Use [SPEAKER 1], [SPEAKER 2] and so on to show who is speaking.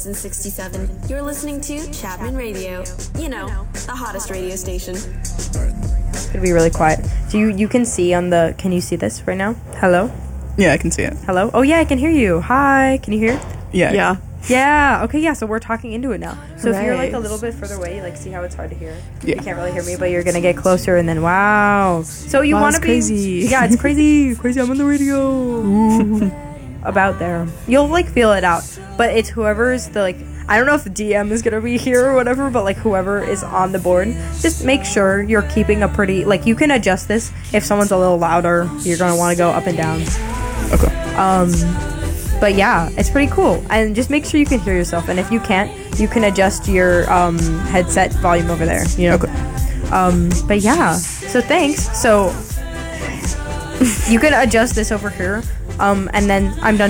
[SPEAKER 1] since 67. You're listening to Chapman Radio. You know, the hottest radio station.
[SPEAKER 2] It's gonna be really quiet. Do you can see on the, can you see this right now? Hello?
[SPEAKER 3] Yeah, I can see it.
[SPEAKER 2] Hello? Oh yeah, I can hear you. Hi, can you hear?
[SPEAKER 3] Yeah.
[SPEAKER 2] Yeah, okay, yeah, so we're talking into it now. So if you're like
[SPEAKER 4] Right.
[SPEAKER 2] a little bit further away, like see how it's hard to hear?
[SPEAKER 3] Yeah.
[SPEAKER 2] You can't really hear me, but you're gonna get closer and then wow. So you
[SPEAKER 4] Wow,
[SPEAKER 2] wanna
[SPEAKER 4] it's
[SPEAKER 2] be
[SPEAKER 4] crazy.
[SPEAKER 2] Yeah, it's crazy. Crazy, I'm on the radio. About there. You'll like feel it out. But it's whoever's the like, I don't know if the DM is gonna be here or whatever, but like whoever is on the board, just make sure you're keeping a pretty, like you can adjust this. If someone's a little louder, you're gonna wanna go up and down.
[SPEAKER 3] Okay.
[SPEAKER 2] But yeah, it's pretty cool. And just make sure you can hear yourself. And if you can't, you can adjust your headset volume over there. You know.
[SPEAKER 3] Okay.
[SPEAKER 2] But yeah. So thanks. So you can adjust this over here. And then I'm done